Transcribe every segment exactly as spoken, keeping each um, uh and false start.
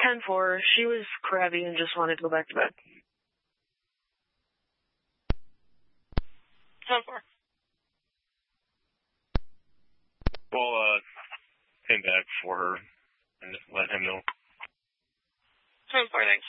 ten four. She was crabby and just wanted to go back to bed. ten four. We'll, uh, pin back for her and let him know. ten four, thanks.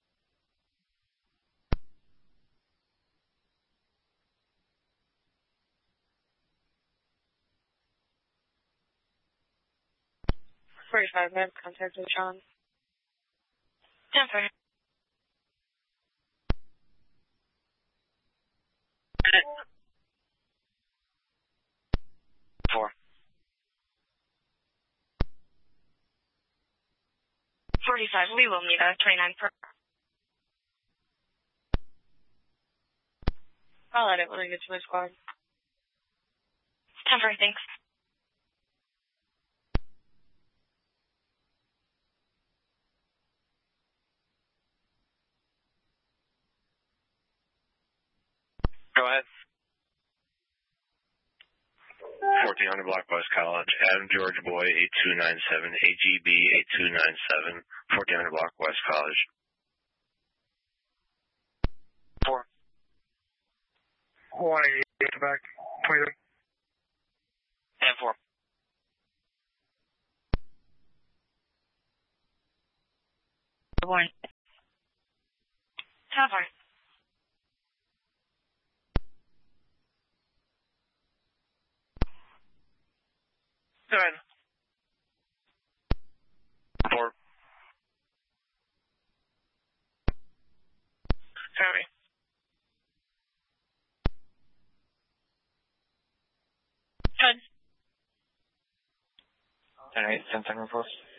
forty-five, I have contact with Sean. ten four. Four. forty-five, we will need a twenty-nine per. I'll edit when I get to my squad. ten four, thanks. Go ahead. fourteen hundred Block West College, Adam George Boy, eight two nine seven, A G B eight two nine seven, fourteen hundred Block West College. Four. one eighty-eight, back, twenty-three. And four. One. ten four. Go ahead. Four. Copy. Good. ten eight, ten ten repost.